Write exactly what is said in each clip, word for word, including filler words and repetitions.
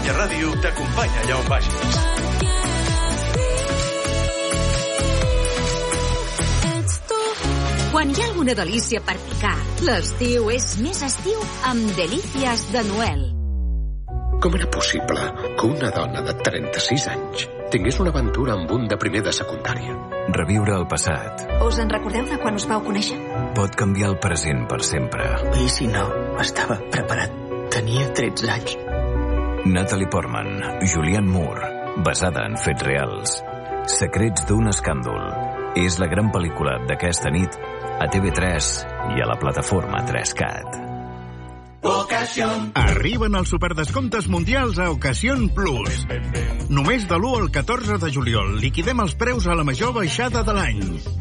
Catalunya Ràdio t'acompanya allà on vagis. Quan hi ha alguna delícia per picar, l'estiu és més estiu amb Delícies de Noel. Com era possible que una dona de trenta-sis anys tingués una aventura amb un de primer de secundària? Reviure el passat. Us en recordeu de quan us vau conèixer? Pot canviar el present per sempre. I si no, estava preparat. Tenia tretze anys. Natalie Portman, Julianne Moore, basada en fets reals. Secrets d'un escàndol. És la gran pel·lícula d'aquesta nit a T V tres i a la plataforma tres cat. Arriben els superdescomptes mundials a Ocasión Plus. Només de l'u al catorze de juliol liquidem els preus a la major baixada de l'any.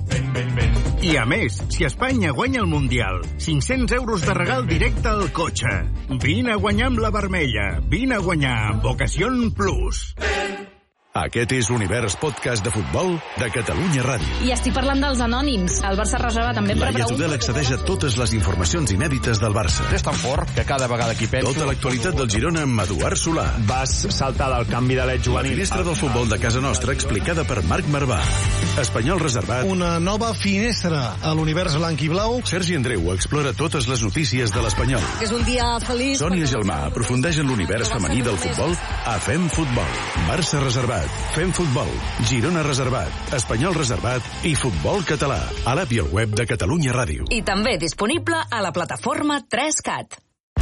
I a més, si Espanya guanya el Mundial, cinc-cents euros de regal directe al cotxe. Vine a guanyar amb la vermella. Vine a guanyar amb Ocasión Plus. Aquest és l'Univers Podcast de Futbol de Catalunya Ràdio. I estic parlant dels anònims. El Barça reserva també per Laia Tudel accedeix a totes les informacions inèdites del Barça. És tan fort que cada vegada que hi penso... Tota l'actualitat del Girona amb Eduard Solà. Vas saltar del canvi de l'Ed juvenil. La finestra del futbol de casa nostra explicada per Marc Marvà. Espanyol reservat. Una nova finestra a l'univers blanc i blau. Sergi Andreu explora totes les notícies de l'Espanyol. És un dia feliç. Sònia Gelmà aprofundeix en l'univers femení del futbol a Fem Futbol. Barça reservat. Fem Futbol, Girona reservat, Espanyol reservat i Futbol català, a l'app i al web de Catalunya Ràdio. I també disponible a la plataforma tres cat.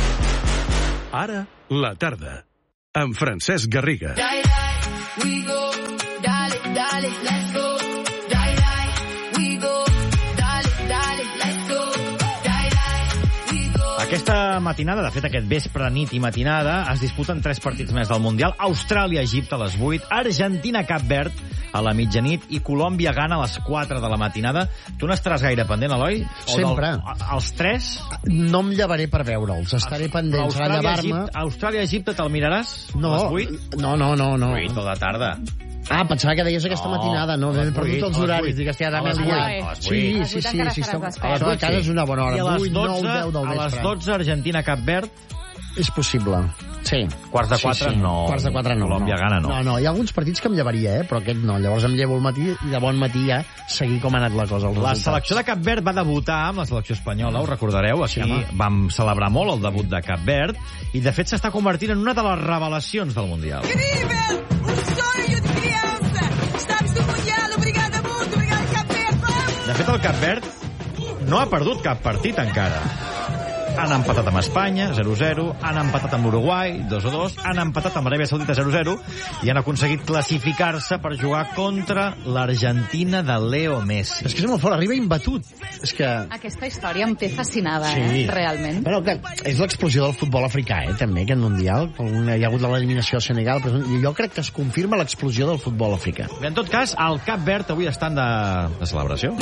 Ara, la tarda, amb Francesc Garriga. Die, die, we go, dale, dale, let's go. Die, die, we go, dale, dale, let's go. Die, die, we go. Aquesta matinada, de fet aquest vespre, nit i matinada, es disputen tres partits més del Mundial. Austràlia-Egipte a les vuit, Argentina-Cap Verd a la mitjanit i Colòmbia-Ghana a les quatre de la matinada. Tu n'estaràs gaire pendent, Eloi? O Sempre. Del, els tres? No em llevaré per veure'ls, estaré pendent a llevar-me. Austràlia-Egipte te'l miraràs? No, a les vuit? no, no, no. no. vuit de la tarda. Ah, pensava que deies aquesta no, matinada, no, m'he perdut els horaris, digues que ara m'he liat. Sí, sí, sí, sí, sí, a les vuit casa és una bona hora, vuit, nou, deu del vespre. A les dotze, Argentina-Cap Verd. És possible, sí. Quarts de quatre, sí, sí. no. Quarts de quatre, no. Colòmbia-Ghana, no. No, no, hi ha alguns partits que em llevaria, eh, però aquest no. Llavors em llevo al matí i de bon matí ja seguir com ha anat la cosa. La selecció de Cap Verd va debutar amb la selecció espanyola, ho recordareu? Aquí sí, vam celebrar molt el debut de Cap Verd i, de fet, s'està convertint en una de les revelacions del Mundial. Incrível! Un sonho de criança! Estamos no Mundial! Obrigada muito! Obrigada, Cap Verd! De fet, el Cap Verd no ha perdut cap partit encara. Han empatat amb Espanya, zero a zero, han empatat amb l'Uruguai, dos a dos, han empatat amb l'Aràbia Saudita, zero a zero, i han aconseguit classificar-se per jugar contra l'Argentina de Leo Messi. És que és molt fort, arriba imbatut. És que... Aquesta història em té fascinada, sí, eh, realment. Però que és l'explosió del futbol africà, eh, també, aquest Mundial. Hi ha hagut l'eliminació a Senegal, però jo crec que es confirma l'explosió del futbol africà. Bé, en tot cas, el Cap Verd avui estan de, de celebració.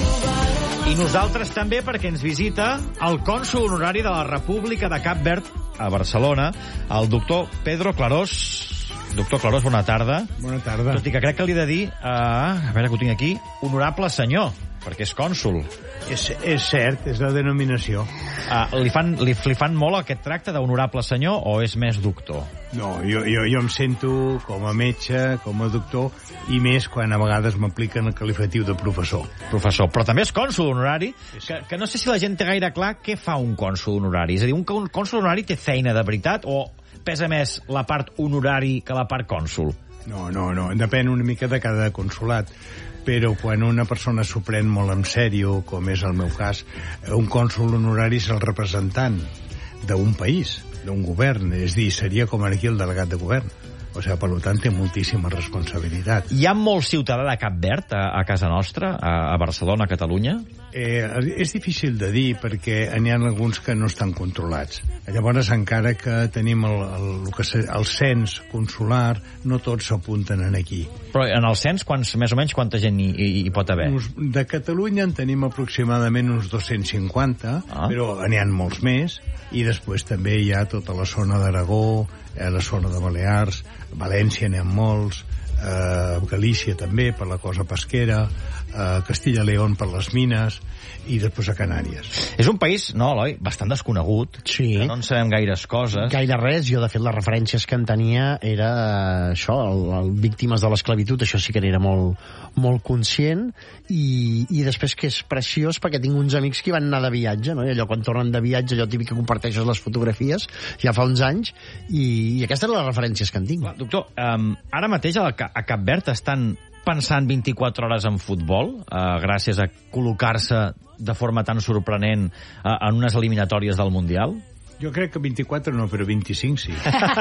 I nosaltres també, perquè ens visita el cònsol honorari de la República de Cap Verd a Barcelona, el doctor Pedro Clarós. Doctor Clarós, bona tarda. Bona tarda. Tot i que crec que li he de dir, uh, a veure que ho tinc aquí, honorable senyor, perquè és cònsol. És, és cert, és la denominació. Uh, li, fan, li, li fan molt aquest tracte d'honorable senyor o és més doctor? No, jo, jo, jo em sento com a metge, com a doctor, i més quan a vegades m'apliquen el qualificatiu de professor. Professor, però també és cònsol honorari, que, que no sé si la gent té gaire clar què fa un cònsol honorari. És a dir, un, un cònsol honorari té feina de veritat o pesa més la part honorari que la part cònsol? No, no, no, depèn una mica de cada consolat. Però quan una persona s'ho pren molt en sèrio, com és el meu cas, un cònsol honorari és el representant d'un país, d'un govern, és a dir, seria com aquí el delegat de govern. O sigui, per tant, té moltíssima responsabilitat. Hi ha molt ciutadà de Cap Verd a, a casa nostra, a, a Barcelona, a Catalunya? Eh, és difícil de dir perquè n'hi ha alguns que no estan controlats. Llavors, encara que tenim el, el, el, que se, el cens consular, no tots s'apunten aquí. Però en el cens, quants, més o menys, quanta gent hi, hi, hi pot haver? De Catalunya en tenim aproximadament uns dos-cents cinquanta, ah. però n'hi ha molts més, i després també hi ha tota la zona d'Aragó, eh, la zona de Balears, València n'hi ha molts, eh, Galícia també per la cosa pesquera, eh, Castilla-León per les mines i després a Canàries. És un país, no, Eloi, bastant desconegut, sí. que no en sabem gaires coses. Gaire res. Jo, de fet, les referències que en tenia era eh, això, el, el víctimes de l'esclavitud, això sí que n'era molt, molt conscient, i, i després que és preciós perquè tinc uns amics que van anar de viatge, no? I allò quan tornen de viatge, allò típic que comparteixes les fotografies, ja fa uns anys, i, i aquestes eren les referències que en tinc. Clar, doctor, um, ara mateix a, a Cap Verd estan pensant vint-i-quatre hores en futbol, uh, gràcies a col·locar-se de forma tan sorprenent uh, en unes eliminatòries del Mundial? Jo crec que vint-i-quatre no, però vint-i-cinc sí.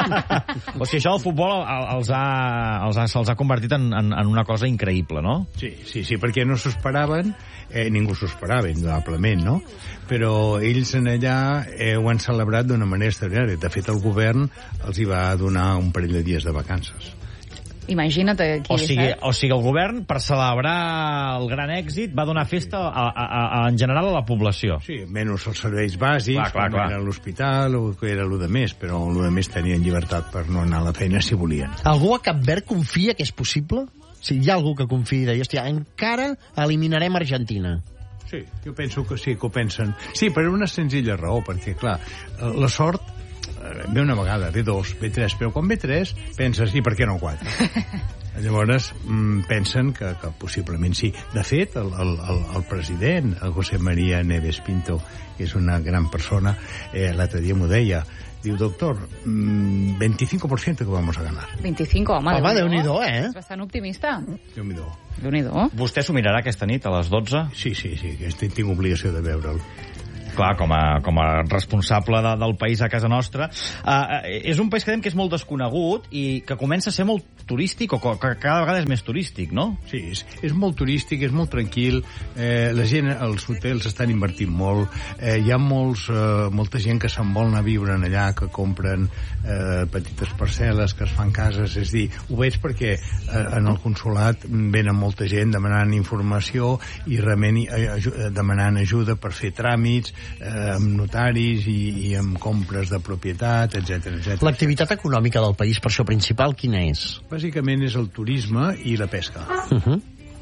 O sigui, això del futbol els ha, els ha, se'ls ha convertit en, en, en una cosa increïble, no? Sí, sí, sí, perquè no s'ho esperaven, eh, ningú s'ho esperava, indudablement, no? Però ells en allà eh, ho han celebrat d'una manera extraordinària. De fet, el govern els hi va donar un parell de dies de vacances. Imagina't aquí, o sigui, saps? o sigui, el govern, per celebrar el gran èxit, va donar festa a, a, a, en general a la població. Sí, menys els serveis bàsics, clar, clar, com clar. Era l'hospital, o que era el de més, però el de més tenien llibertat per no anar a la feina si volien. Algú a Cap Verd confia que és possible? O sigui, hi ha algú que confia i deia, hòstia, encara eliminarem Argentina. Sí, jo penso que sí, que ho pensen. Sí, per una senzilla raó, perquè, clar, la sort ve una vegada, ve dos, ve tres, però quan ve tres penses, i per què no quatre? Llavors mm, pensen que, que possiblement sí. De fet, el, el, el president, el José María Neves Pinto, que és una gran persona, eh, l'altre dia m'ho deia, diu, doctor, mmm, veinticinco por ciento que vamos a ganar. veinticinco, home, home Déu-n'hi-do, eh? És bastant optimista. Déu-n'hi-do. Déu-n'hi-do. Vostè s'ho mirarà aquesta nit a les dotze? Sí, sí, sí, que tinc obligació de veure'l. Clar, com a, com a responsable de, del país a casa nostra. Uh, és un país que dèiem que és molt desconegut i que comença a ser molt turístic, o que cada vegada és més turístic, no? Sí, és, és molt turístic, és molt tranquil, eh, la gent, els hotels estan invertint molt, eh, hi ha molts, eh, molta gent que se'n vol anar a viure allà, que compren eh, petites parcel·les, que es fan cases, és dir, ho veig perquè eh, en el consolat venen molta gent demanant informació i realment eh, demanant ajuda per fer tràmits, Eh, amb notaris i, i amb compres de propietat, etcètera, etcètera. L'activitat econòmica del país, per això principal, quina és? Bàsicament és el turisme i la pesca. Uh-huh.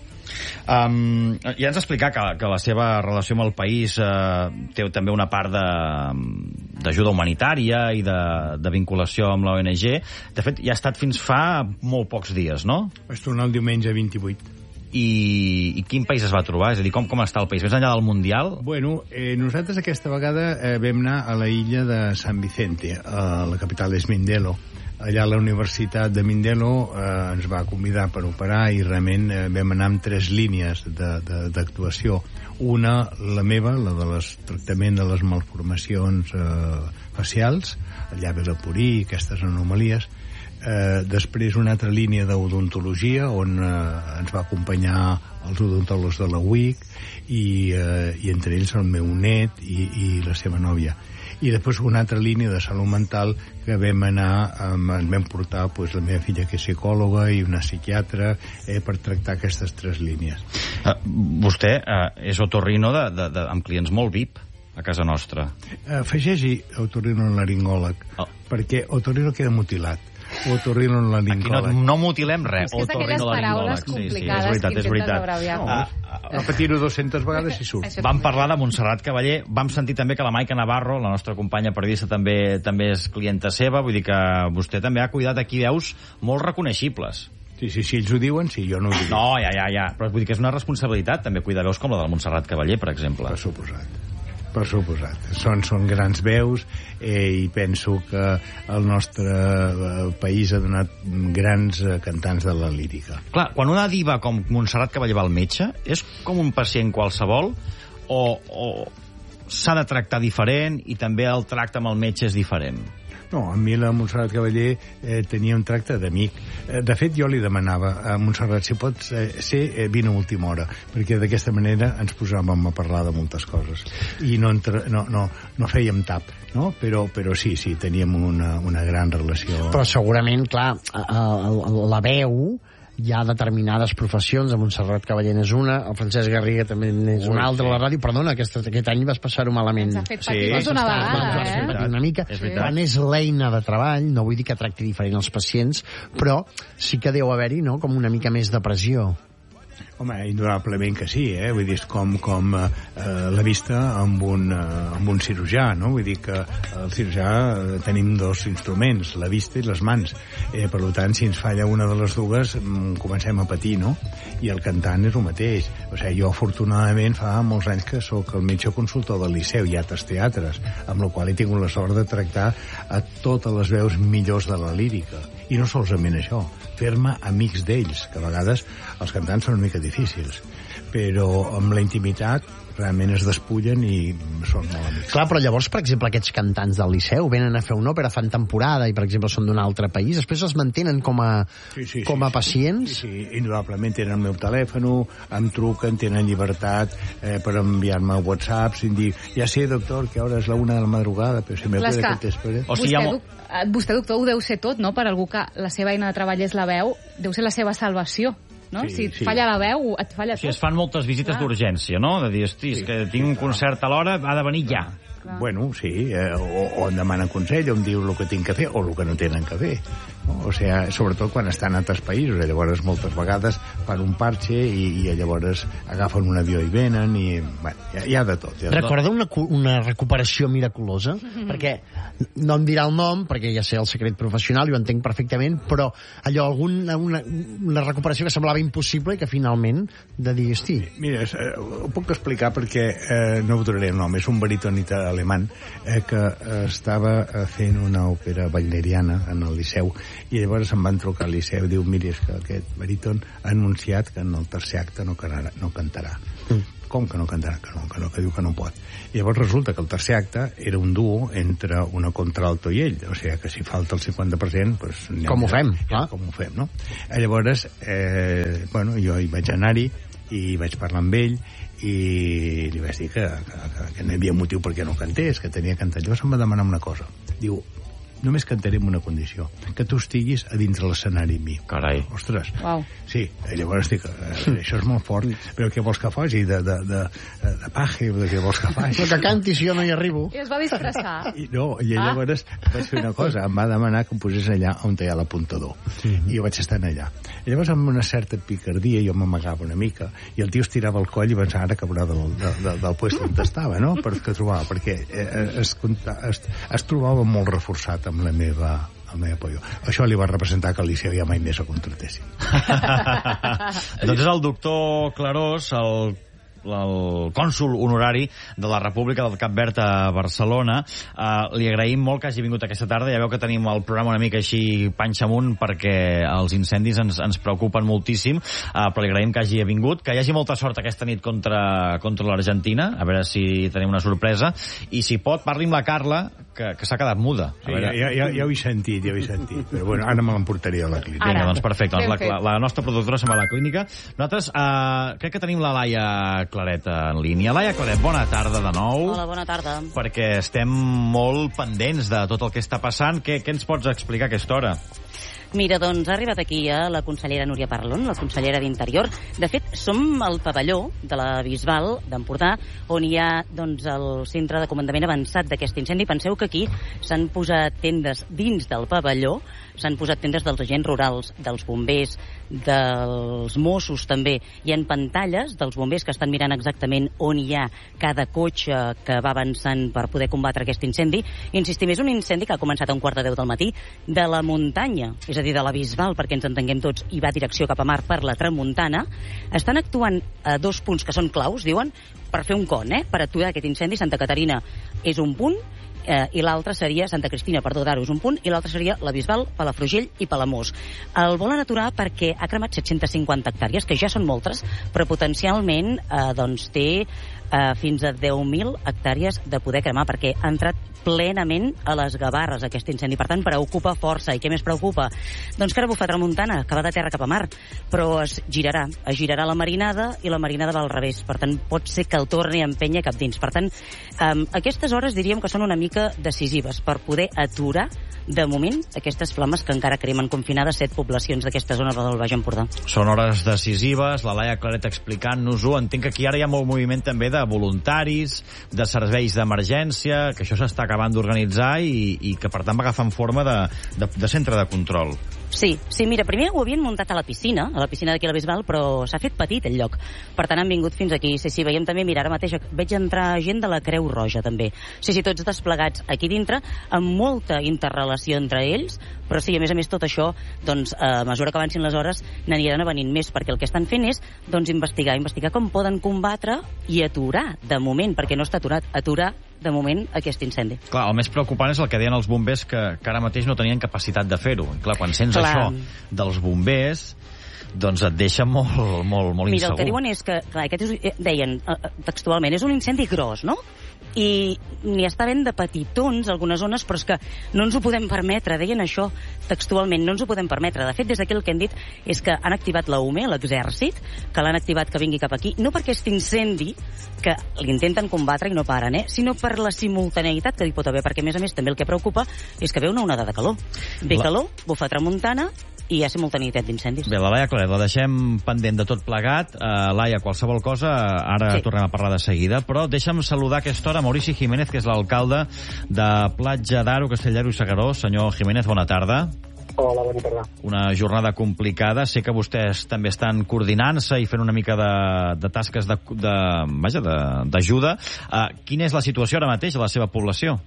Um, ja ens ha explicat que, que la seva relació amb el país uh, té també una part d'ajuda humanitària i de, de vinculació amb l'O N G. De fet, ja ha estat fins fa molt pocs dies, no? Vaig tornar el diumenge vint-i-vuit. I, i quin país es va trobar? És a dir, com, com està el país? Més enllà del Mundial? Bueno, eh, nosaltres aquesta vegada eh, vam anar a la illa de San Vicente, a la capital és Mindelo. Allà la Universitat de Mindelo eh, ens va convidar per operar i realment eh, vam anar amb tres línies d'actuació. Una, la meva, la de les tractament de les malformacions eh, facials, el llavi leporí i aquestes anomalies. Eh, després una altra línia d'odontologia on eh, ens va acompanyar els odontòlegs de la U I C i, eh, i entre ells el meu net i, i la seva nòvia, i després una altra línia de salut mental que vam anar, eh, ens vam portar pues, la meva filla que és psicòloga i una psiquiatra eh, per tractar aquestes tres línies. uh, Vostè uh, és otorrino de, de, de, amb clients molt V I P a casa nostra. uh, Afegeixi otorrinolaringòleg oh. perquè otorrino queda mutilat. Otorrinolaringòleg. Aquí no, no mutilem res. És que és aquelles paraules complicades sí, sí, és veritat, que és veritat. abreviar. No, uh, repetir-ho dues-centes vegades i surt. Vam parlar de Montserrat Cavaller, vam sentir també que la Maica Navarro, la nostra companya periodista, també també és clienta seva, vull dir que vostè també ha cuidat aquí veus molt reconeixibles. Sí, sí, si ells ho diuen, sí, jo no ho dic. No, ja, ja, ja, però vull dir que és una responsabilitat també cuidar veus com la de la Montserrat Cavaller, per exemple. Per suposat. Per suposat. Són, són grans veus eh, i penso que el nostre eh, país ha donat grans eh, cantants de la lírica. Clar, quan una diva com Montserrat Cavaller va al metge, és com un pacient qualsevol o, o s'ha de tractar diferent i també el tracte amb el metge és diferent? No, a mi la Montserrat Cavaller eh, tenia un tracte d'amic. Eh, de fet, jo li demanava a Montserrat si pots eh, ser, eh, vine a última hora, perquè d'aquesta manera ens posàvem a parlar de moltes coses. I no, entre, no, no, no fèiem tap, no? Però, però sí, sí, teníem una, una gran relació. Però segurament, clar, la veu hi ha determinades professions, el Montserrat Cavaller és una, el Francesc Garriga també és una altra a la ràdio, perdona, aquest, aquest any vas passar-ho malament. Ens ha fet patir sí. una vegada, eh? Una mica, és quan és l'eina de treball, no vull dir que tracti diferent els pacients, però sí que deu haver-hi, no?, com una mica més de pressió. Home, indudablement que sí, eh? Vull dir, és com, com eh, la vista amb un, eh, amb un cirurgià, no? Vull dir que el cirurgià eh, tenim dos instruments, la vista i les mans. Eh, per tant, si ens falla una de les dues, mm, comencem a patir, no? I el cantant és el mateix. O sigui, jo, afortunadament, fa molts anys que sóc el metge consultor del Liceu i altres teatres, amb la qual he tingut la sort de tractar a totes les veus millors de la lírica. I no solament això, fer-me amics d'ells, que a vegades els cantants són una mica difícils, però amb la intimitat realment es despullen i són molt amics. Clar, però llavors, per exemple, aquests cantants del Liceu venen a fer una òpera, fan temporada i, per exemple, són d'un altre país, després els mantenen com a, sí, sí, com a sí, pacients? Sí, sí, indudablement tenen el meu telèfon, em truquen, tenen llibertat eh, per enviar-me whatsapps i dir, ja sé, doctor, que ara és la una de la madrugada, però si me puede que t'espere. O sigui, vostè, vostè, doctor, ho deu ser tot, no?, per algú que la seva eina de treball és la veu, deu ser la seva salvació. No? Sí, si et sí. falla la veu, et falla tot. Si tot. es fan moltes visites Clar. d'urgència, no? De dir, hosti, és que tinc un concert a l'hora, ha de venir ja. Clar. Bueno, sí, eh, o, o em demanen consell, o em diu el que tinc que fer, o el que no tenen que fer. No? O sigui, sobretot quan estan a altres països, eh, llavors moltes vegades fan un parche i, i llavors agafen un avió i venen, i bueno, hi, ha, hi ha de tot. Hi ha Recorda tot. una, una recuperació miraculosa? Mm-hmm. Perquè no em dirà el nom, perquè ja sé el secret professional i ho entenc perfectament, però allò, alguna, una, una recuperació que semblava impossible i que finalment de dir, hosti... Mira, eh, ho puc explicar perquè eh, no ho donaré el nom, és un barítonit alemany eh, que eh, estava fent una òpera wagneriana en el Liceu i llavors em van trucar al Liceu i diu, mira, és que aquest baríton ha anunciat que en el tercer acte no cantarà. No cantarà. Mm. Com que no cantarà? Que no, que no, que diu que no pot. I llavors resulta que el tercer acte era un duo entre una contralto i ell, o sigui que si falta el cinquanta per cent, pues, com ho fem, ja, com ho fem, no? I llavors, eh, bueno, jo hi vaig anar-hi i vaig parlar amb ell i li vaig dir que, que, que, que no hi havia motiu perquè no cantés, que tenia que cantar. Llavors em va demanar una cosa. Diu, només cantaré amb una condició, que tu estiguis a dins de l'escenari amb mi. Carai. Ostres. Wow. Sí, llavors dic, eh, això és molt fort, però què vols que faci? De, de, de, de paje, de què vols que faci? Però que canti si jo no hi arribo. I es va disfressar. I, no, i llavors ah. vaig fer una cosa, em va demanar que em posés allà on hi ha l'apuntador. Mm-hmm. I jo vaig estar allà. I llavors amb una certa picardia jo m'amagava una mica, i el tio es tirava el coll i pensava ara caurà del, del, del, del puesto on estava, no? Per que trobava, perquè eh, es, es, es trobava molt reforçat amb la meva el meu apoyo. Això li va representar que el Liceu ja mai més el contractessin. Doncs és el doctor Clarós, el el cònsol honorari de la República del Cap Verd a Barcelona. Uh, li agraïm molt que hagi vingut aquesta tarda. Ja veu que tenim el programa una mica així panxa amunt perquè els incendis ens, ens preocupen moltíssim, uh, però li agraïm que hagi vingut, que hi hagi molta sort aquesta nit contra, contra l'Argentina, a veure si tenim una sorpresa, i si pot, parli amb la Carla, que, que s'ha quedat muda. Sí, ja, ja, ja, ja ho he sentit, ja ho he sentit, però bueno, ara me l'emportaria a la clínica. Vinga, doncs perfecte, doncs la, la, la nostra productora se'n va a la clínica. Nosaltres uh, crec que tenim la Laia Claret en línia. Laia Claret, bona tarda de nou. Hola, bona tarda. Perquè estem molt pendents de tot el que està passant. Què, què ens pots explicar a aquesta hora? Mira, doncs ha arribat aquí ja la consellera Núria Parlon, la consellera d'Interior. De fet, som al pavelló de la Bisbal d'Empordà, on hi ha doncs, el centre de comandament avançat d'aquest incendi. Penseu que aquí s'han posat tendes dins del pavelló, s'han posat tendes dels agents rurals, dels bombers, dels Mossos també. Hi ha pantalles dels bombers que estan mirant exactament on hi ha cada cotxe que va avançant per poder combatre aquest incendi. Insistim, és un incendi que ha començat a un quart de deu del matí de la muntanya, és a dir, de la Bisbal, perquè ens entenguem tots, i va direcció cap a mar per la tramuntana. Estan actuant a dos punts que són claus, diuen, per fer un con, eh? Per aturar aquest incendi. Santa Caterina és un punt, eh, i l'altre seria Santa Cristina, perdó, d'Aro és un punt, i l'altre seria la Bisbal, Palafrugell i Palamós. El volen aturar perquè ha cremat set-cents cinquanta hectàrees, que ja són moltes, però potencialment eh, doncs té eh, fins a deu mil hectàrees de poder cremar, perquè ha entrat plenament a les Gavarres aquest incendi. Per tant, preocupa força. I què més preocupa? Doncs que ara bufa tramuntana, que va de terra cap a mar, però es girarà. Es girarà la marinada i la marinada va al revés. Per tant, pot ser que el torni a empènyer cap dins. Per tant, eh, aquestes hores diríem que són una mica decisives per poder aturar, de moment, aquestes flames que encara cremen confinades set poblacions d'aquesta zona del Baix Empordà. Són hores decisives, la Laia Claret explicant-nos-ho. Entenc que aquí ara hi ha molt moviment també de voluntaris, de serveis d'emergència, que això s'està acabant d'organitzar i, i que, per tant, va agafant forma de, de, de centre de control. Sí, sí, mira, primer ho havien muntat a la piscina, a la piscina d'aquí a la Bisbal, però s'ha fet petit el lloc. Per tant, han vingut fins aquí. Sí, sí, veiem també, mira, ara mateix veig entrar gent de la Creu Roja, també. Sí, sí, tots desplegats aquí dintre, amb molta interrelació entre ells, però sí, a més a més, tot això, doncs, a mesura que avancin les hores, n'aniran venint més, perquè el que estan fent és, doncs, investigar, investigar com poden combatre i aturar, de moment, perquè no està aturat, aturar de moment, aquest incendi. Clar, el més preocupant és el que deien els bombers, que, que ara mateix no tenien capacitat de fer-ho. Clar, quan sents clar. Això dels bombers, doncs et deixa molt, molt, molt Mira, insegur. El que diuen és que, clar, aquest és, deien textualment, és un incendi gros, no? I n'hi està ben de petitons algunes zones, però és que no ens ho podem permetre, deien això textualment, no ens ho podem permetre. De fet, des d'aquí el que hem dit és que han activat la U M E, l'exèrcit, que l'han activat que vingui cap aquí, no per aquest incendi, que l'intenten combatre i no paren, eh? sinó per la simultaneïtat que hi pot haver, perquè a més a més també el que preocupa és que ve una onada de calor. Ve la... calor, bufa tramuntana, i hi ha simultaneïtat d'incendis. Bé, la Laia Claret, la deixem pendent de tot plegat. Uh, Laia, qualsevol cosa, ara sí. tornem a parlar de seguida, però deixa'm saludar a aquesta hora Maurici Jiménez, que és l'alcalde de Platja d'Aro, Castelldaro i Segaró. Senyor Jiménez, bona tarda. Hola, bona tarda. Una jornada complicada. Sé que vostès també estan coordinant-se i fent una mica de, de tasques de, de, vaja, d'ajuda. Uh, quina és la situació ara mateix a la seva població?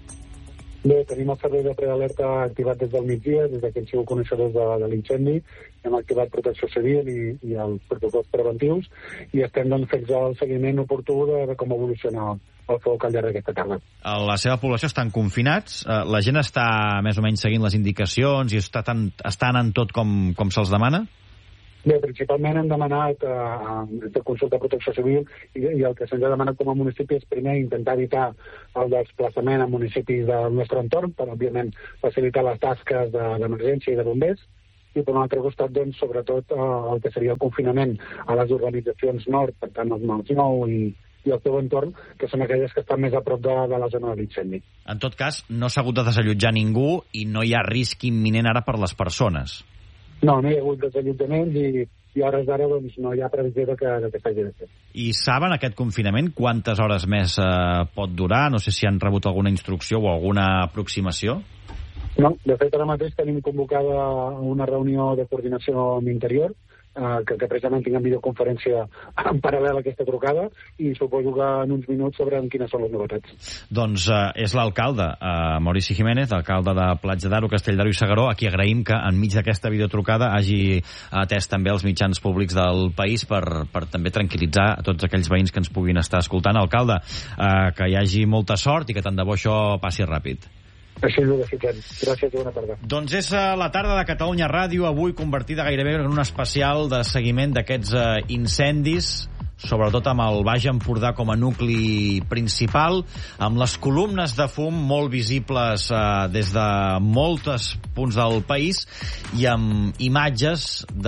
Bé, tenim el servei de prealerta activat des del migdia, des que hem sigut coneixedors de, de l'incendi, hem activat protecció civil i, i els protocols preventius i estem doncs, fent el seguiment oportú de, de com evoluciona el foc al llarg d'aquesta tarda. A la seva població estan confinats, la gent està més o menys seguint les indicacions i està tan, estan en tot com, com se'ls demana? Bé, principalment hem demanat eh, de consulta de protecció civil i, i el que se'ns ha demanat com a municipi és primer intentar evitar el desplaçament a municipis del nostre entorn per, òbviament, facilitar les tasques d'emergència de, i de bombers i per un altre costat, doncs, sobretot eh, el que seria el confinament a les urbanitzacions nord, per tant, els Mals Nou i, i el seu entorn, que són aquelles que estan més a prop de, de la zona de l'incendi. En tot cas, no s'ha hagut de desallotjar ningú i no hi ha risc imminent ara per les persones. No, no hi ha hagut desallotjaments i, i a hores d'ara doncs, no hi ha previsió de que, de que s'hagi de fer. I saben aquest confinament quantes hores més eh, pot durar? No sé si han rebut alguna instrucció o alguna aproximació. No, de fet ara mateix tenim convocada una reunió de coordinació amb Interior, Uh, que, que precisament tinguem videoconferència en paral·lel a aquesta trucada i suposo que en uns minuts sabrem quines són les novetats. Doncs uh, és l'alcalde, uh, Maurici Jiménez, alcalde de Platja d'Aro, Castelldaro i Segaró, a qui agraïm que enmig d'aquesta videotrucada hagi atès també els mitjans públics del país per, per també tranquil·litzar a tots aquells veïns que ens puguin estar escoltant. Alcalde, uh, que hi hagi molta sort i que tant de bo això passi ràpid. Així ho desitgem. Gràcies i bona tarda. Doncs és la tarda de Catalunya Ràdio, avui convertida gairebé en un especial de seguiment d'aquests uh, incendis, sobretot amb el Baix Empordà com a nucli principal, amb les columnes de fum molt visibles eh, des de molts punts del país i amb imatges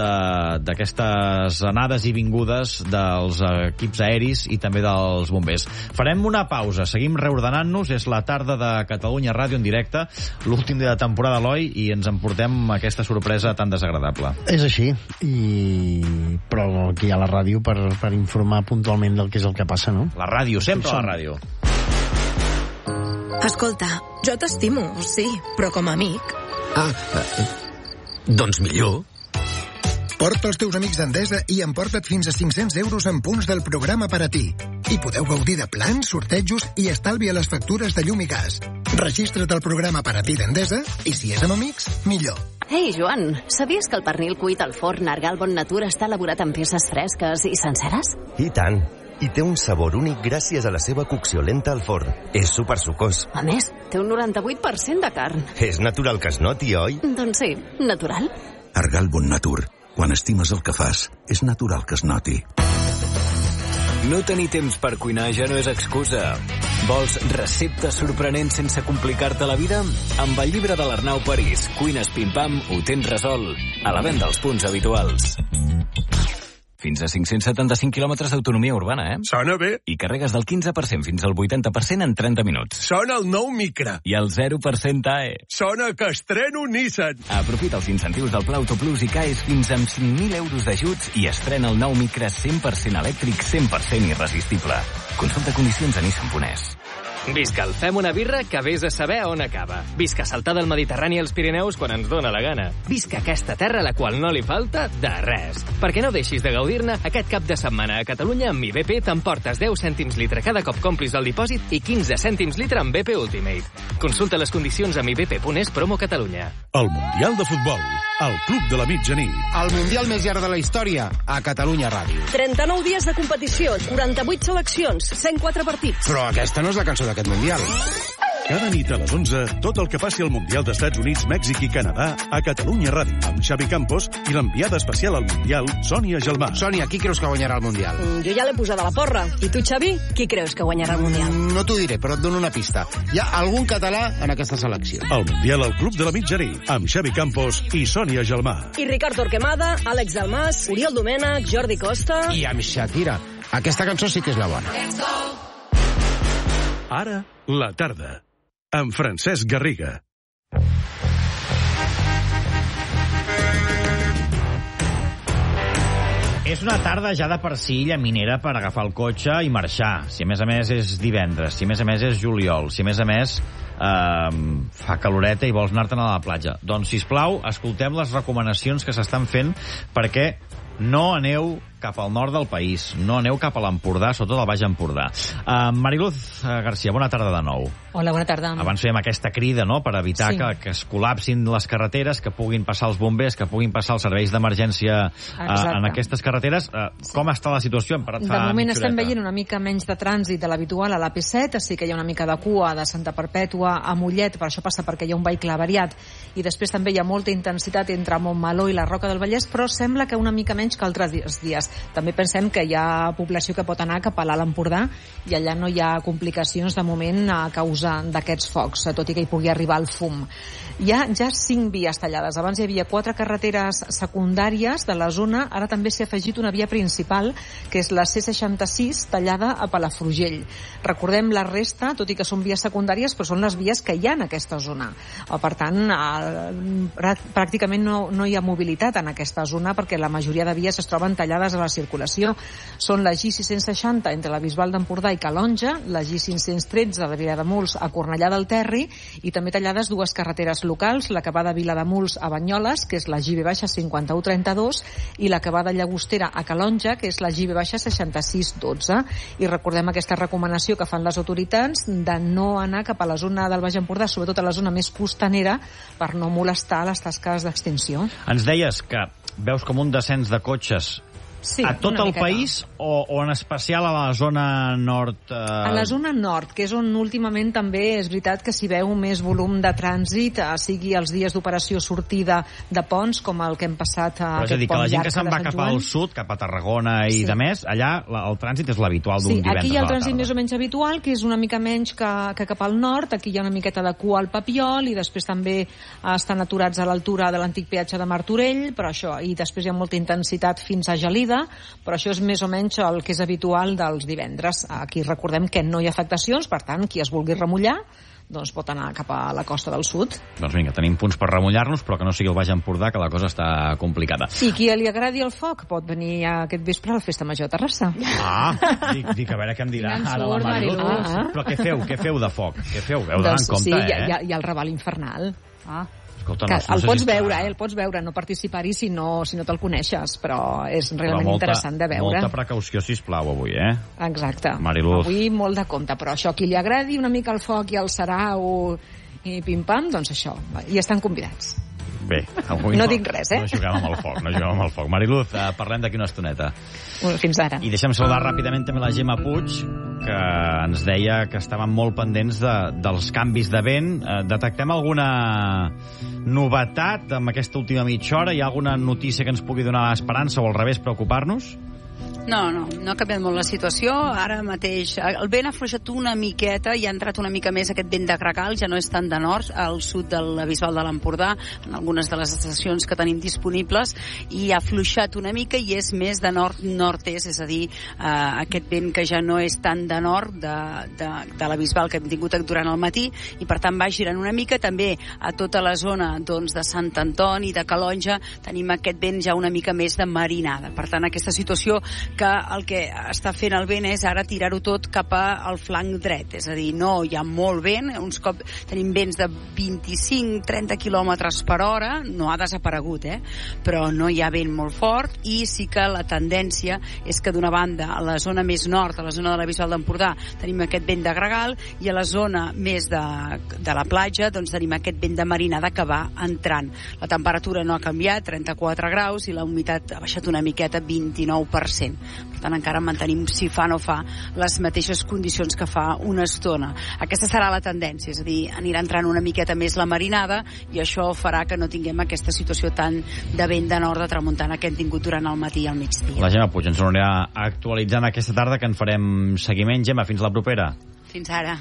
d'aquestes anades i vingudes dels equips aeris i també dels bombers. Farem una pausa, seguim reordenant-nos, és la tarda de Catalunya Ràdio en directe, l'últim dia de temporada, Eloi, i ens emportem aquesta sorpresa tan desagradable. És així, i... però aquí hi ha la ràdio per, per informar puntualment del que és el que passa, no? La ràdio, sempre la ràdio. Escolta, jo t'estimo, sí, però com a amic. Ah, eh, doncs millor. Porta els teus amics d'Endesa i emporta't fins a cinc-cents euros en punts del programa per a ti. I podeu gaudir de plans, sortejos i estalvi a les factures de llum i gas. Registra't al programa per a ti d'Endesa i si és amb amics, millor. Ei, Joan, sabies que el pernil cuit al forn Argal Bon Natura està elaborat amb peces fresques i senceres? I tant. I té un sabor únic gràcies a la seva cocció lenta al forn. És supersucós. A més, té un noranta-vuit per cent de carn. És natural que es noti, oi? Doncs sí, natural. Argal Bon Natur. Quan estimes el que fas, és natural que es noti. No tenir temps per cuinar ja no és excusa. Vols receptes sorprenents sense complicar-te la vida? Amb el llibre de l'Arnau París, Cuines Pim-Pam, ho tens resolt. A la venda als punts habituals. Fins a cinc-cents setanta-cinc quilòmetres d'autonomia urbana, eh? Sona bé. I carregues del quinze per cent fins al vuitanta per cent en trenta minuts. Sona el nou Micra. I el zero per cent A E. Sona que estreno Nissan. Aprofita els incentius del Pla Autoplus i caes fins amb cinc mil euros d'ajuts i estrena el nou Micra cent per cent elèctric, cent per cent irresistible. Consulta condicions a Nissan punt es. Visca el Fem una birra que vés a saber on acaba. Visca saltar del Mediterrani als Pirineus quan ens dóna la gana. Visca aquesta terra a la qual no li falta de res. Perquè no deixis de gaudir-ne, aquest cap de setmana a Catalunya amb mi B P t'emportes deu cèntims litre cada cop complis el dipòsit i quinze cèntims litre amb B P Ultimate. Consulta les condicions a mi b p punt es promo Catalunya. El Mundial de Futbol, el Club de la Mitjanit. El Mundial més llarg de la història, a Catalunya Ràdio. trenta-nou dies de competició, quaranta-vuit seleccions, cent quatre partits. Però aquesta no és la cançó d'aquest Mundial. Cada nit a les onze, tot el que passi al Mundial d'Estats Units, Mèxic i Canadà a Catalunya Ràdio, amb Xavi Campos i l'enviada especial al Mundial, Sònia Gelmà. Sònia, qui creus que guanyarà el Mundial? Jo ja l'he posat a la porra. I tu, Xavi, qui creus que guanyarà el Mundial? No t'ho diré, però et dono una pista. Hi ha algun català en aquesta selecció. El Mundial al Club de la Mitjanit, amb Xavi Campos i Sònia Gelmà. I Ricard Torquemada, Àlex Dalmas, Oriol Domènech, Jordi Costa... I amb Shakira. Aquesta cançó sí que és la bona. Ara, la tarda, amb Francesc Garriga. És una tarda ja de per si llaminera per agafar el cotxe i marxar. Si a més a més és divendres, si a més a més és juliol, si a més a més eh, fa caloreta i vols anar-te'n a la platja. Doncs, sisplau, escoltem les recomanacions que s'estan fent perquè no aneu cap al nord del país, no aneu cap a l'Empordà, sobretot al Baix Empordà. Uh, Mariluz García, bona tarda de nou. Hola, bona tarda. Abans fèiem aquesta crida, no?, per evitar sí. que, que es col·lapsin les carreteres, que puguin passar els bombers, que puguin passar els serveis d'emergència uh, en aquestes carreteres. Uh, sí. Com està la situació? Hem parat fa de moment mitjoreta. Estem veient una mica menys de trànsit de l'habitual a l'A P set, sí que hi ha una mica de cua de Santa Perpètua a Mollet, per això passa perquè hi ha un vehicle avariat, i després també hi ha molta intensitat entre Montmeló i la Roca del Vallès, però sembla que una mica menys que altres dies. També pensem que hi ha població que pot anar cap a l'Alt Empordà i allà no hi ha complicacions de moment a causa d'aquests focs, tot i que hi pugui arribar el fum. Hi ha ja cinc vies tallades. Abans hi havia quatre carreteres secundàries de la zona, ara també s'ha afegit una via principal, que és la C seixanta-sis, tallada a Palafrugell. Recordem la resta, tot i que són vies secundàries, però són les vies que hi ha en aquesta zona. Per tant, pràcticament no, no hi ha mobilitat en aquesta zona perquè la majoria de vies es troben tallades a la circulació. Són la G sis-cents seixanta entre la Bisbal d'Empordà i Calonja, la G cinc-cents tretze de Vilademuls a Cornellà del Terri, i també tallades dues carreteres locals, la que va de Vilademuls a Banyoles, que és la G B cinquanta-u trenta-dos, i la que va de Llagostera a Calonja, que és la G B seixanta-sis dotze. I recordem aquesta recomanació que fan les autoritats de no anar cap a la zona del Baix Empordà, sobretot a la zona més costanera, per no molestar les tasques d'extinció. Ens deies que veus com un descens de cotxes Sí, a tot el país o, o en especial a la zona nord? Eh... A la zona nord, que és on últimament també és veritat que s'hi veu més volum de trànsit, sigui els dies d'operació sortida de ponts, com el que hem passat a Però és a dir, que la gent que se'n va cap Joan. al sud, cap a Tarragona i Sí. de més, allà la, el trànsit és l'habitual d'un Sí, divendres aquí hi ha a el la trànsit tarda. més o menys habitual, que és una mica menys que, que cap al nord. Aquí hi ha una miqueta de cua al Papiol i després també estan aturats a l'altura de l'antic peatge de Martorell, però això, i després hi ha molta intensitat fins a Gelida, però això és més o menys el que és habitual dels divendres. Aquí recordem que no hi ha afectacions, per tant, qui es vulgui remullar doncs pot anar cap a la costa del sud. Doncs vinga, tenim punts per remullar-nos, però que no sigui el Baix Empordà, que la cosa està complicada. I qui li agradi el foc pot venir aquest vespre a la Festa Major a Terrassa. Ah, dic, dic a veure què em dirà Quin ara la ensurt, Mariluz. Mariluz. Ah. Però què feu? Què feu de foc? Què feu? Heu d'anar Doncs, en compte, sí, eh? hi ha, hi ha, hi ha el Raval Infernal. Ah. Escolta, Que no, no el sé pots si està- veure, eh? el pots veure, no participar-hi si no, si no te'l coneixes, però és Però realment molta, interessant de veure. Molta precaució, sisplau, avui, eh? Exacte. Mariluz. Avui molt de compte, però això, qui li agradi una mica el foc i el sarau i pim-pam, doncs això, hi estan convidats. Bé, avui No dic res, eh? No juguem amb el foc, no juguem amb el foc. Mariluz, eh, parlem d'aquí una estoneta. Fins ara. I deixem saludar ràpidament també la Gemma Puig, que ens deia que estaven molt pendents de, dels canvis de vent. Eh, detectem alguna novetat amb aquesta última mitja hora? Hi ha alguna notícia que ens pugui donar esperança o al revés preocupar-nos? No, no, no ha canviat molt la situació. Ara mateix el vent ha afluixat una miqueta i ha entrat una mica més aquest vent de gregal, ja no és tant de nord, al sud de la Bisbal de l'Empordà, en algunes de les estacions que tenim disponibles, i ha afluixat una mica i és més de nord-nord-est, és a dir, eh, aquest vent que ja no és tant de nord de, de, de la Bisbal que hem tingut durant el matí, i per tant va girant una mica. També a tota la zona doncs, de Sant Antoni, de Calonja, tenim aquest vent ja una mica més de marinada. Per tant, aquesta situació que el que està fent el vent és ara tirar-ho tot cap al flanc dret, és a dir, no hi ha molt vent, uns cop tenim vents de vint-i-cinc a trenta quilòmetres per hora, no ha desaparegut, eh? Però no hi ha vent molt fort, i sí que la tendència és que d'una banda, a la zona més nord, a la zona de la Bisbal d'Empordà, tenim aquest vent de gregal, i a la zona més de, de la platja doncs tenim aquest vent de marinada que va entrant. La temperatura no ha canviat, trenta-quatre graus, i la humitat ha baixat una miqueta, vint-i-nou per cent. Per tant, encara mantenim, si fa no fa, les mateixes condicions que fa una estona. Aquesta serà la tendència, és a dir, anirà entrant una miqueta més la marinada, i això farà que no tinguem aquesta situació tan de vent de nord de tramuntana que hem tingut durant el matí i el migdia. La Gemma Puig ens ho anirà actualitzant aquesta tarda, que en farem seguiment. Gemma, fins la propera. Fins ara.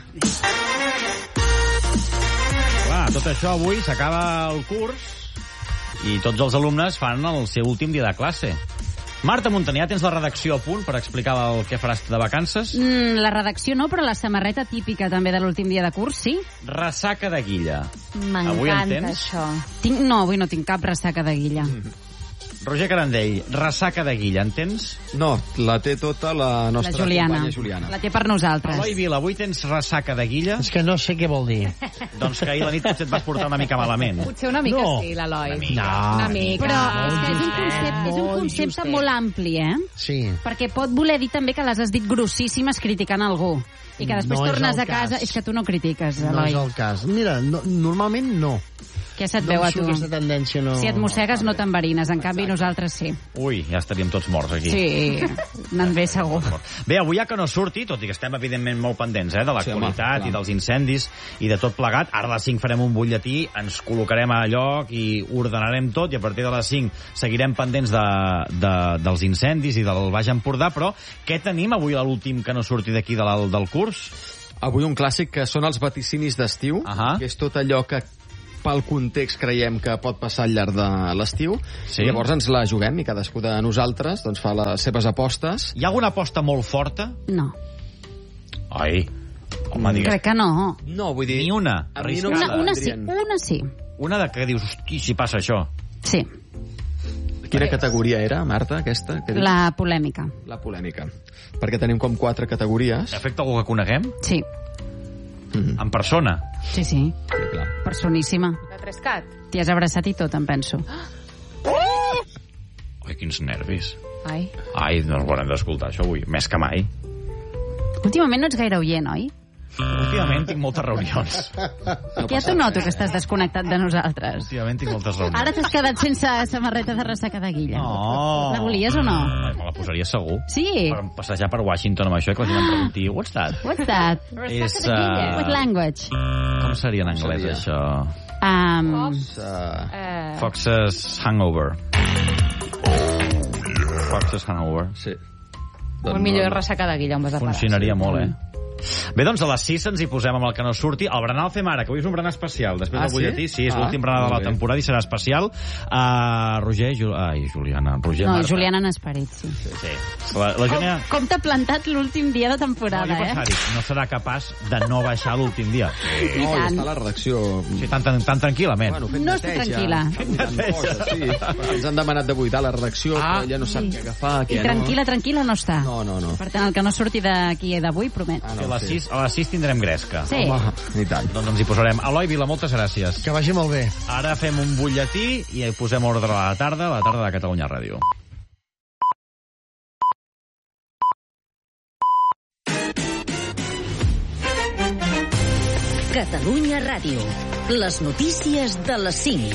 Clar, tot això avui s'acaba el curs i tots els alumnes fan el seu últim dia de classe. Marta Montanyà, tens la redacció a punt per explicar el que faràs de vacances? Mm, la redacció no, però la samarreta típica també de l'últim dia de curs, sí. Ressaca de guilla. M'encanta això. Tinc, no, avui no tinc cap ressaca de guilla. Mm. Roger Carandell, ressaca de guilla, entens? No, la té tota la nostra la Juliana. companya Juliana. La té per nosaltres. Eloi Vila, avui tens ressaca de guilla? És que no sé què vol dir. Doncs que ahir la nit potser et vas portar una mica malament. Potser una mica no. sí, l'Eloi. Una mica. No. Una mica. Però és, que és un concepte, és un concepte molt ampli, eh? Sí. Perquè pot voler dir també que les has dit grossíssimes criticant algú. I que després no tornes a cas. casa... És que tu no critiques, No Eloi. és el cas. Mira, no, normalment no. Què se't no veu a tu? Aquesta tendència no... Si et mossegues no t'enverines, en canvi nosaltres sí. Ui, ja estaríem tots morts aquí. Sí, anant bé segur. Bé, avui ja que no surti, tot i que estem evidentment molt pendents eh, de l'actualitat sí, i dels incendis i de tot plegat, ara a les cinc farem un butlletí, ens col·locarem a lloc i ordenarem tot, i a partir de les cinc seguirem pendents de, de, dels incendis i del Baix Empordà, però què tenim avui a l'últim que no surti d'aquí de del curs? Avui un clàssic que són els vaticinis d'estiu, uh -huh. que és tot allò que pel context creiem que pot passar al llarg de l'estiu. Sí. Llavors ens la juguem i cadascú de nosaltres doncs, fa les seves apostes. Hi ha alguna aposta molt forta? No. Ai, home, digues. Crec que no. No, vull dir... Ni una. A mi no una, una sí, una sí. Una de que dius, hosti, si passa això. Sí. Quina categoria era, Marta, aquesta? Que la polèmica. La polèmica. Perquè tenim com quatre categories. Afecta algú que coneguem? Sí. En persona? Sí, sí. Sí, clar. Personíssima. La Trescat. T'hi has abraçat i tot, em penso. Ai, quins nervis. Ai. Ai, no ens ho haurem d'escoltar, això avui. Més que mai. Últimament no ets gaire oient, oi? Últimament tinc moltes reunions. No ja t'ho noto, que estàs desconnectat de nosaltres. Últimament tinc moltes reunions. Ara t'has quedat sense samarreta de ressaca de guilla. No. La volies o no? Ai, me la posaria segur. Sí. Per passejar per Washington amb això, que la gent em pregunti, what's that? What's that? És, Ressaca de guilla. uh, What language? Com seria en anglès, seria? això? Um, Fox, uh... Fox's Hangover. Fox's Hangover. Sí. Molt millor ressaca de guilla on vas a parar. Funcionaria molt, eh? Bé, doncs a les sis ens hi posem amb el que no surti. El berenar el fem ara, que avui és un berenar especial. Després Ah, del butlletí, sí? sí, és Ah, l'últim berenar de la molt bé. temporada i serà especial. Uh, Roger, Ju ai, Juliana, Roger, no, Marta. Juliana en esperit, sí. Sí. La, la Com, Juliana... com t'ha plantat l'últim dia de No, temporada, jo pensava, eh? dic, no serà capaç de no baixar l'últim dia. I No, ja tant. està a la redacció. Sí, tan, tan, tan tranquil·lament. Bueno, fent No està neteja, tranquil·la. buidant coses, sí. Perquè ens han demanat de buidar la redacció, Ah. però ja no sap què agafar, I què tranquil·la, tranquil·la no està. no. No, no, no. Per tant, el que no surti d'aquí d'avui, promet. Ah, Sí, a, no, les sí. sis, a les sis tindrem gresca. Sí. Home, i tant. Doncs ens hi posarem. Eloi Vila, moltes gràcies. Que vagi molt bé. Ara fem un butlletí i posem ordre a la tarda, a la tarda de Catalunya Ràdio. Catalunya Ràdio. Les notícies de les cinc.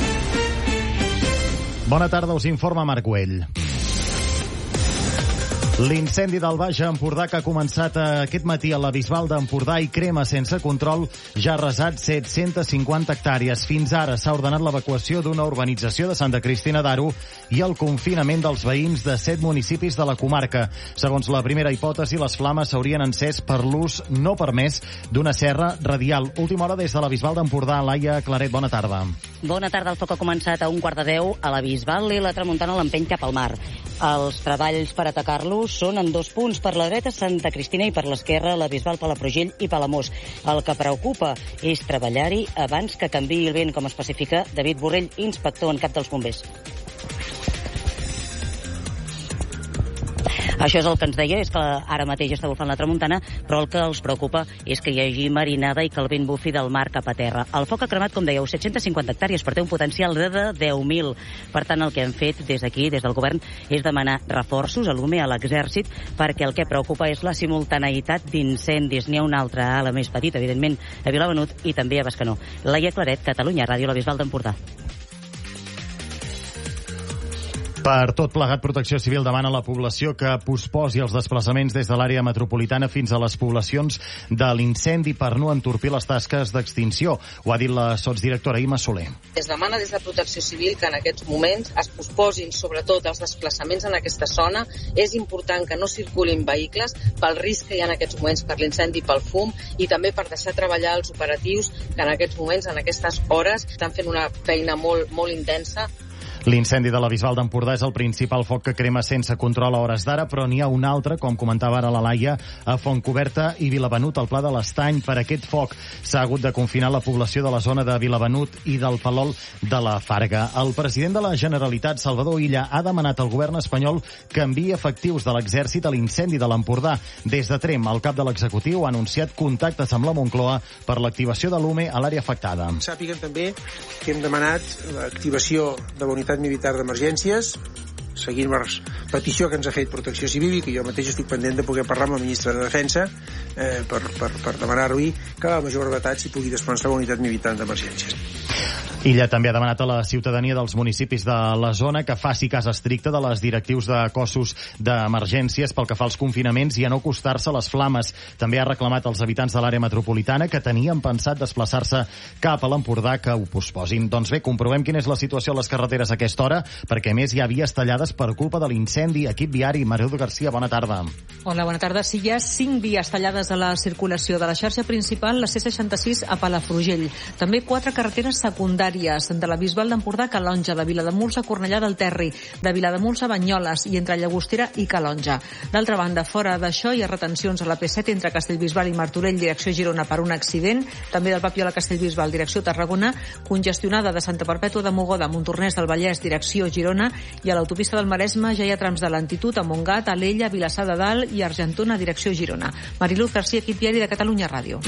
Bona tarda, us informa Marc Güell. L'incendi del Baix Empordà que ha començat aquest matí a la Bisbal d'Empordà i crema sense control ja ha arrasat set-centes cinquanta hectàrees. Fins ara s'ha ordenat l'evacuació d'una urbanització de Santa Cristina d'Aro i el confinament dels veïns de set municipis de la comarca. Segons la primera hipòtesi, les flames s'haurien encès per l'ús no permès d'una serra radial. Última hora des de la Bisbal d'Empordà. Laia Claret, bona tarda. Bona tarda. El foc ha començat a un quart de deu a la Bisbal i la tramuntana l'empeny cap al mar. Els treballs per atacar-lo són en dos punts, per la dreta Santa Cristina i per l'esquerra la Bisbal, Palafrugell i Palamós. El que preocupa és treballar-hi abans que canviï el vent, com especifica David Borrell, inspector en cap dels bombers. Això és el que ens deia, és que ara mateix està bufant la tramuntana, però el que els preocupa és que hi hagi marinada i que el vent bufi del mar cap a terra. El foc ha cremat, com dèieu, set-centes cinquanta hectàrees, però té un potencial de deu mil. Per tant, el que hem fet des d'aquí, des del govern, és demanar reforços a l'U M E, a l'Exèrcit, perquè el que preocupa és la simultaneïtat d'incendis. N'hi ha una altra ala més petita, evidentment, a Vilabenut i també a Bescanó. Laia Claret, Catalunya Ràdio, la Bisbal d'Empordà. Per tot plegat, Protecció Civil demana a la població que posposi els desplaçaments des de l'àrea metropolitana fins a les poblacions de l'incendi per no entorpir les tasques d'extinció. Ho ha dit la sotsdirectora Imma Soler. Es demana des de Protecció Civil que en aquests moments es posposin sobretot els desplaçaments en aquesta zona. És important que no circulin vehicles pel risc que hi ha en aquests moments per l'incendi, pel fum, i també per deixar treballar els operatius que en aquests moments, en aquestes hores, estan fent una feina molt, molt intensa. L'incendi de la Bisbal d'Empordà és el principal foc que crema sense control a hores d'ara, però n'hi ha un altre, com comentava ara la Laia, a Fontcoberta i Vilabenut, al Pla de l'Estany. Per aquest foc s'ha hagut de confinar la població de la zona de Vilabenut i del Palol de la Farga. El president de la Generalitat, Salvador Illa, ha demanat al govern espanyol que enviï efectius de l'exèrcit a l'incendi de l'Empordà. Des de Trem, el cap de l'executiu ha anunciat contactes amb la Moncloa per l'activació de l'U M E a l'àrea afectada. Sàpiguen també que hem demanat l'activació de la unitat militar d'emergències, seguint la petició que ens ha fet Protecció Civil i que jo mateix estic pendent de poder parlar amb el ministre de Defensa eh, per, per, per demanar-li que a major brevetat s'hi pugui desplaçar la unitat militar d'emergències. Illa també ha demanat a la ciutadania dels municipis de la zona que faci cas estricte de les directius de cossos d'emergències pel que fa als confinaments i a no acostar-se a les flames. També ha reclamat als habitants de l'àrea metropolitana que tenien pensat desplaçar-se cap a l'Empordà que ho posposin. Doncs bé, comprovem quina és la situació a les carreteres a aquesta hora, perquè a més hi ha vies tallades per culpa de l'incendi. Equip viari, Marildo Garcia, bona tarda. Hola, bona tarda. Sí, hi ha cinc vies tallades a la circulació de la xarxa principal, la C seixanta-sis a Palafrugell. També quatre carreteres secundàries, de la Bisbal d'Empordà a Calonja, de Vilademuls a Cornellà del Terri, de Vilademuls a Banyoles i entre Llagostera i Calonja. D'altra banda, fora d'això hi ha retencions a la P set entre Castellbisbal i Martorell, direcció Girona, per un accident, també del Papiol a Castellbisbal, direcció Tarragona, congestionada de Santa Perpètua de Mogoda a Montornès del Vallès, direcció Girona, i a l'autopista del Maresme ja hi ha trams de lentitud a Montgat, Alella, Vilassar de Dalt i Argentona, direcció Girona. Mariluz Garcia, equip diari de Catalunya Ràdio.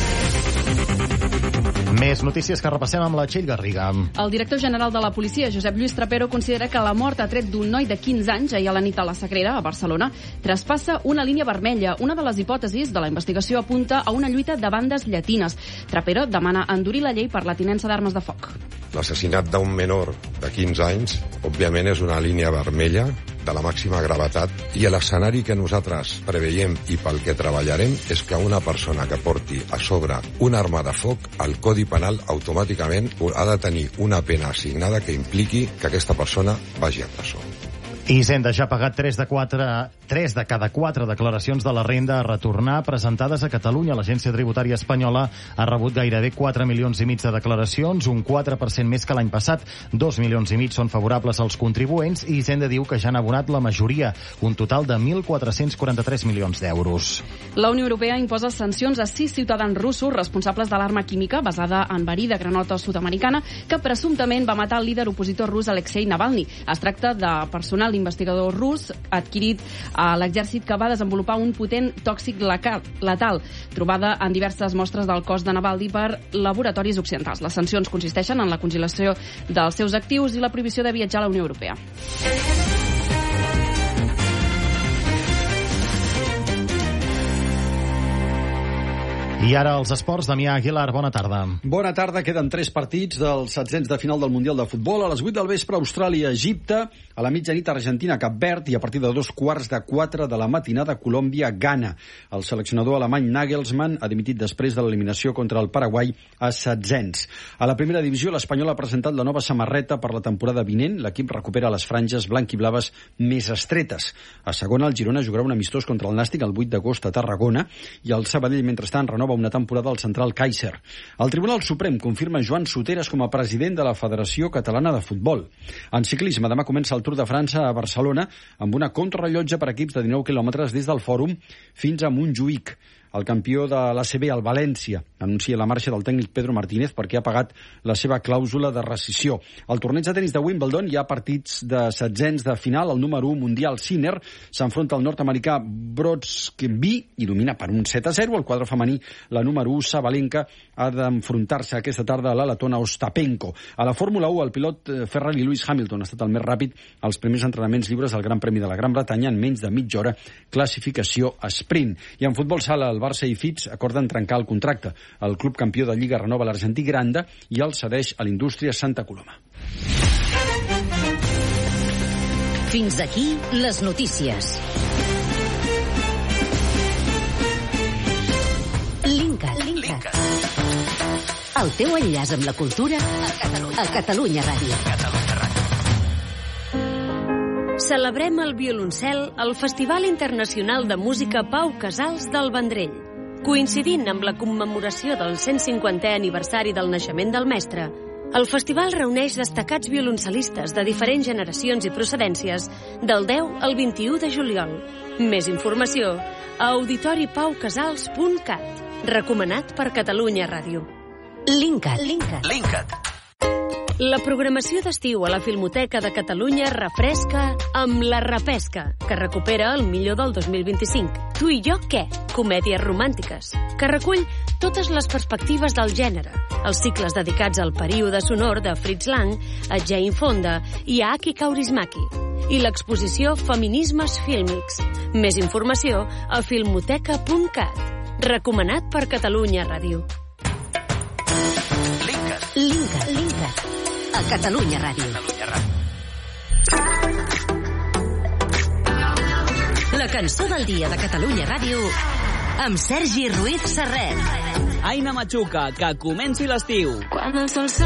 Més notícies que repassem amb la Txell Garriga. El director general de la policia, Josep Lluís Trapero, considera que la mort a tret d'un noi de quinze anys ahir a la nit a la Sagrera, a Barcelona, traspassa una línia vermella. Una de les hipòtesis de la investigació apunta a una lluita de bandes llatines. Trapero demana endurir la llei per la tinença d'armes de foc. L'assassinat d'un menor de quinze anys, òbviament, és una línia vermella de la màxima gravetat, i l'escenari que nosaltres preveiem i pel que treballarem és que una persona que porti a sobre una arma de foc, el Codi Penal automàticament ha de tenir una pena assignada que impliqui que aquesta persona vagi a presó. Hisenda ja ha pagat tres de, quatre, tres de cada quatre declaracions de la renda a retornar presentades a Catalunya. L'Agència Tributària Espanyola ha rebut gairebé quatre milions i mig de declaracions, un quatre per cent més que l'any passat. Dos milions i mig són favorables als contribuents i Hisenda diu que ja han abonat la majoria, un total de mil quatre-cents quaranta-tres milions d'euros. La Unió Europea imposa sancions a sis ciutadans russos responsables de l'arma química basada en verí de granota sud-americana que presumptament va matar el líder opositor rus Alexei Navalny. Es tracta de personal investigador rus adquirit a l'exèrcit que va desenvolupar un potent tòxic letal, trobada en diverses mostres del cos de Navalny per laboratoris occidentals. Les sancions consisteixen en la congelació dels seus actius i la prohibició de viatjar a la Unió Europea. I ara els esports, Damià Aguilar, bona tarda. Bona tarda, queden tres partits dels setzents de final del Mundial de Futbol. A les vuit del vespre, Austràlia-Egipte, a la mitjanit Argentina-Cap Verd i a partir de dos quarts de quatre de la matinada, Colòmbia-Ghana. El seleccionador alemany Nagelsmann ha dimitit després de l'eliminació contra el Paraguai a setzents. A la primera divisió, l'Espanyol ha presentat la nova samarreta per la temporada vinent. L'equip recupera les franges blanc-i-blaves més estretes. A segona, el Girona jugarà un amistós contra el Nàstic el vuit d'agost a Tarragona i el Sabadell, mentrestant, renova una temporada al central Kaiser. El Tribunal Suprem confirma Joan Soteras com a president de la Federació Catalana de Futbol. En ciclisme, demà comença el Tour de França a Barcelona amb una contrarellotge per equips de dinou quilòmetres des del Fòrum fins a Montjuïc. El campió de l'A C B, el València, anuncia la marxa del tècnic Pedro Martínez perquè ha pagat la seva clàusula de rescissió. Al torneig de tenis de Wimbledon hi ha partits de setzents de final. El número u mundial Sinner s'enfronta al nord-americà Brodsky i domina per un set a zero. El quadre femení, la número u Sabalenka, ha d'enfrontar-se aquesta tarda a la letona Ostapenko. A la Fórmula u, el pilot Ferrari Lewis Hamilton ha estat el més ràpid als primers entrenaments lliures al Gran Premi de la Gran Bretanya en menys de mitja hora, classificació sprint. I en futbol sala, el Barça i Fitch acorden trencar el contracte. El club campió de Lliga renova l'argentí Granda i el cedeix a l'Indústria Santa Coloma. Fins aquí les notícies. Linkat. Linkat. El teu enllaç amb la cultura a Catalunya, a Catalunya Ràdio. Catalunya Ràdio. Celebrem el violoncel al Festival Internacional de Música Pau Casals del Vendrell. Coincidint amb la commemoració del cent cinquantè aniversari del naixement del mestre, el festival reuneix destacats violoncelistes de diferents generacions i procedències del deu al vint-i-u de juliol. Més informació a auditori pau casals punt cat. Recomanat per Catalunya Ràdio. Linkat. Linkat. Linkat. La programació d'estiu a la Filmoteca de Catalunya refresca amb La Repesca, que recupera el millor del dos mil vint-i-cinc. Tu i jo què? Comèdies romàntiques, que recull totes les perspectives del gènere, els cicles dedicats al període sonor de Fritz Lang, a Jane Fonda i a Aki Kaurismäki, i l'exposició Feminismes Fílmics. Més informació a filmoteca punt cat. Recomanat per Catalunya Ràdio. Linkat. Linkat. Linkat. A Catalunya Ràdio. La cançó del dia de Catalunya Ràdio amb Sergi Ruiz Serret. Aina Machuca, que comenci l'estiu. Quan el sol